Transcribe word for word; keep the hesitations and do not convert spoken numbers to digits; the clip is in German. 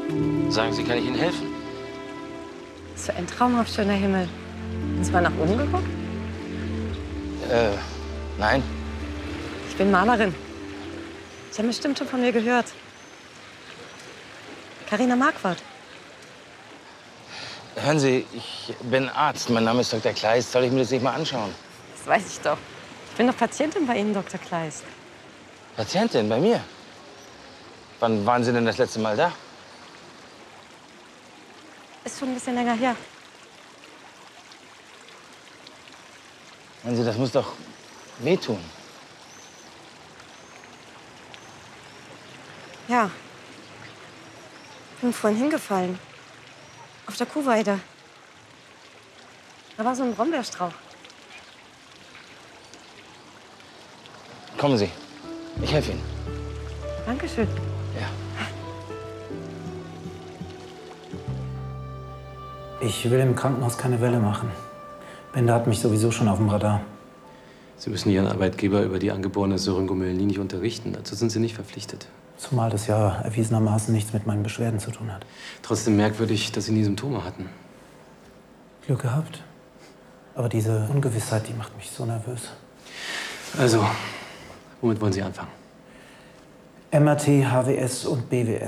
Sagen Sie, kann ich Ihnen helfen? Was für ein traumhaft schöner Himmel. Haben Sie mal nach oben geguckt? Äh, nein. Ich bin Malerin. Sie haben bestimmt schon von mir gehört. Carina Marquardt. Hören Sie, ich bin Arzt. Mein Name ist Doktor Kleist. Soll ich mir das nicht mal anschauen? Das weiß ich doch. Ich bin doch Patientin bei Ihnen, Doktor Kleist. Patientin, bei mir? Wann waren Sie denn das letzte Mal da? Ist schon ein bisschen länger her. Hören Sie, das muss doch wehtun. Ja. Ich bin vorhin hingefallen. Auf der Kuhweide. Da war so ein Brombeerstrauch. Kommen Sie. Ich helfe Ihnen. Dankeschön. Ja. Ich will im Krankenhaus keine Welle machen. Bender hat mich sowieso schon auf dem Radar. Sie müssen Ihren Arbeitgeber über die angeborene Syringomyelin nicht unterrichten. Dazu sind Sie nicht verpflichtet. Zumal das ja erwiesenermaßen nichts mit meinen Beschwerden zu tun hat. Trotzdem merkwürdig, dass Sie nie Symptome hatten. Glück gehabt. Aber diese Ungewissheit, die macht mich so nervös. Also, womit wollen Sie anfangen? M R T, H W S und B W S.